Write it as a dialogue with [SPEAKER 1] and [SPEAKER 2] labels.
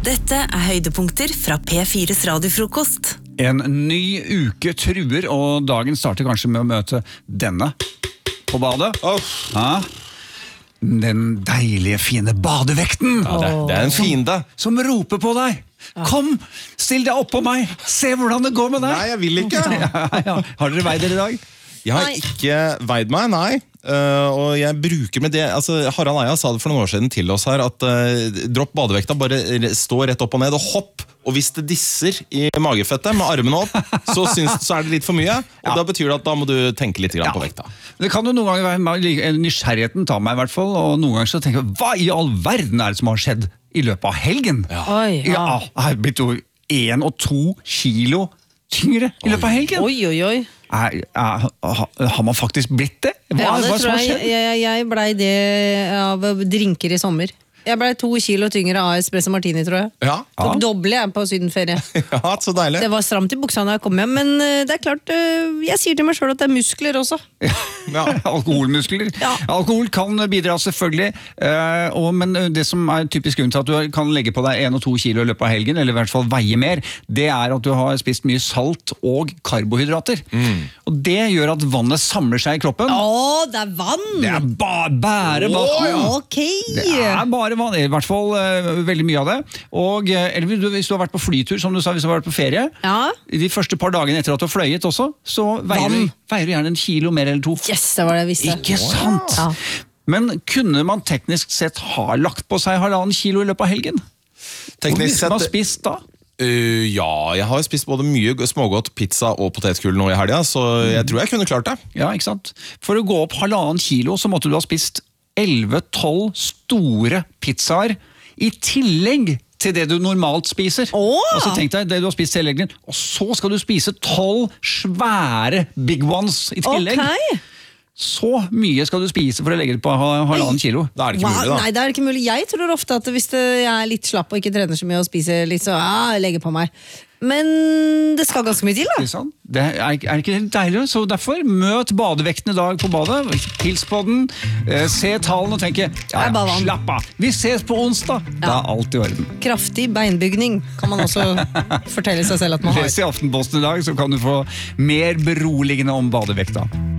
[SPEAKER 1] Dette høydepunkter fra P4's radiofrokost.
[SPEAKER 2] En ny uke truer, og dagen starter kanskje med å møte denne på badet. Ja. Den deilige, fine badevekten.
[SPEAKER 3] Ja, det en fiende.
[SPEAKER 2] Som roper på deg. Kom, still deg opp på meg. Se hvordan det går med deg.
[SPEAKER 3] Nei, jeg vil ikke.
[SPEAKER 2] Ja. Har dere veid dere i dag?
[SPEAKER 3] Jeg har ikke veid meg, nei. Og jeg bruker med det, altså Harald Eia sa det for noen år siden til oss her, at dropp badevekta, bare stå rett opp og ned og hopp. Og hvis det disser i magefettet med armene opp, så er det litt for mye. Og da betyr det at da må du tenke litt på vekta.
[SPEAKER 2] Det kan jo noen ganger være, nysgjerrigheten tar meg i hvert fall, og noen ganger så tenker jeg, hva i all verden er det som har skjedd i løpet av helgen? Jeg har blitt jo 1 og 2 kilo tyngre i løpet av helgen.
[SPEAKER 4] Oi.
[SPEAKER 2] Har man faktisk blitt det? Hva som har skjedd?
[SPEAKER 4] Jeg ble det av drinker i sommer. Jeg ble 2 kilo tyngre av espresso martini, tror jeg.
[SPEAKER 3] Ja.
[SPEAKER 4] Tok doble jeg på sydenferie.
[SPEAKER 3] Ja, så deilig.
[SPEAKER 4] Det var stramt i buksa når jeg kom hjem, men det er klart, jeg sier til meg selv at det er muskler også.
[SPEAKER 2] Ja. Alkoholmuskler. Ja. Alkohol kan bidra selvfølgelig, men det som er typisk grunn til at du kan legge på deg 1 og 2 kilo i løpet av helgen, eller i hvert fall veie mer, det er at du har spist mye salt og karbohydrater. Og det gjør at vannet samler seg i kroppen.
[SPEAKER 4] Det er vann!
[SPEAKER 2] Det er bare vann!
[SPEAKER 4] Ok!
[SPEAKER 2] Det er bare vann, i hvert fall veldig mye av det. Og eller hvis du har vært på flytur, som du sa, hvis du har vært på ferie, de første par dagene etter at du har fløyet også, så veier du gjerne 1 kilo mer eller 2.
[SPEAKER 4] Yes, det var det jeg visste.
[SPEAKER 2] Ikke sant? Ja. Men kunne man teknisk sett ha lagt på seg 1,5 kilo i løpet av helgen?
[SPEAKER 3] Teknisk sett...
[SPEAKER 2] Hvor mye har spist da?
[SPEAKER 3] Ja, jeg har spist både mye smågodt, pizza og potetgull nå i helgen, så jeg tror jeg kunne klart det.
[SPEAKER 2] Ja, ikke sant? For å gå opp 1,5 kilo så måtte du ha spist 11-12 store pizzaer i tillegg til det du normalt spiser. Altså tenk deg det du har spist hele helgen, og så skal du spise 12 svære big ones i tillegg. Så mye skal du spise for å legge det på 1,5 kilo.
[SPEAKER 3] Da er det ikke mulig da.
[SPEAKER 4] Nei, det er ikke mulig. Jeg tror ofte at hvis jeg er litt slapp og ikke trener så mye og spiser litt, så jeg legger på meg. Men det skal ganske mye til da.
[SPEAKER 2] Det er ikke helt deilig, så derfor møt badevekten i dag på badet, hils på den, se tallene og tenke, slapp av, vi ses på onsdag, det er alt i orden.
[SPEAKER 4] Kraftig beinbygning kan man også fortelle seg selv at man har.
[SPEAKER 2] Les i Aftenposten i dag, så kan du få mer beroligende om badevekta.